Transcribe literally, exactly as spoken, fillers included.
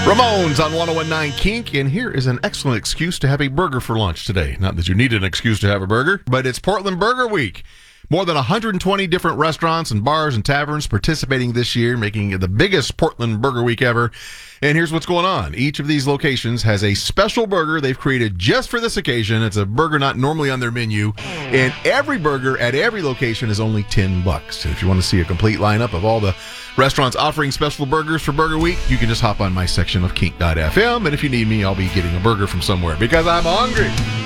Ramones on one oh one point nine Kink, and here is an excellent excuse to have a burger for lunch today. Not that you need an excuse to have a burger, but it's Portland Burger Week. More than one hundred twenty different restaurants and bars and taverns participating this year, making it the biggest Portland Burger Week ever. And here's what's going on. Each of these locations has a special burger they've created just for this occasion. It's a burger not normally on their menu. And every burger at every location is only ten bucks. If you want to see a complete lineup of all the restaurants offering special burgers for Burger Week, you can just hop on my section of kink dot f m. And if you need me, I'll be getting a burger from somewhere because I'm hungry.